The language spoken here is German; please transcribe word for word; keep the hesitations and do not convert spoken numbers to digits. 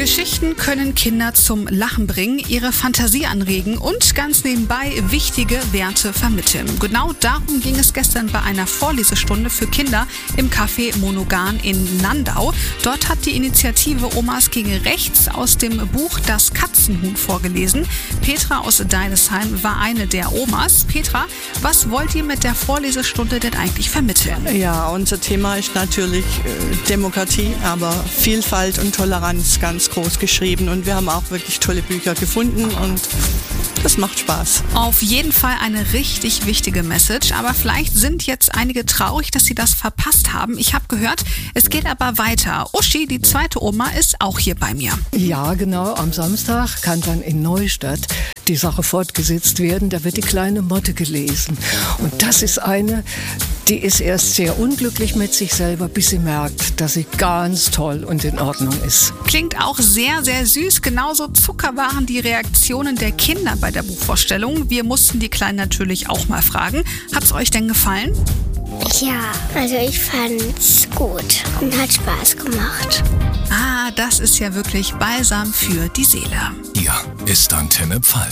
Geschichten können Kinder zum Lachen bringen, ihre Fantasie anregen und ganz nebenbei wichtige Werte vermitteln. Genau darum ging es gestern bei einer Vorlesestunde für Kinder im Café Monogam in Landau. Dort hat die Initiative Omas gegen Rechts aus dem Buch Das Katzenhuhn vorgelesen. Petra aus Deidesheim war eine der Omas. Petra, was wollt ihr mit der Vorlesestunde denn eigentlich vermitteln? Ja, unser Thema ist natürlich äh, Demokratie, aber Vielfalt und Toleranz ganz groß geschrieben. Und wir haben auch wirklich tolle Bücher gefunden und das macht Spaß. Auf jeden Fall eine richtig wichtige Message, aber vielleicht sind jetzt einige traurig, dass sie das verpasst haben. Ich habe gehört, es geht aber weiter. Uschi, die zweite Oma, ist auch hier bei mir. Ja, genau. Am Samstag kann dann in Neustadt die Sache fortgesetzt werden. Da wird die kleine Motte gelesen. Und das ist eine, die ist erst sehr unglücklich mit sich selber, bis sie merkt, dass sie ganz toll und in Ordnung ist. Klingt auch sehr, sehr süß. Genauso Zucker waren die Reaktionen der Kinder bei der Buchvorstellung. Wir mussten die Kleinen natürlich auch mal fragen. Hat's euch denn gefallen? Ja, also ich fand's gut und hat Spaß gemacht. Ah, das ist ja wirklich balsam für die Seele. Hier ist Antenne Pfalz.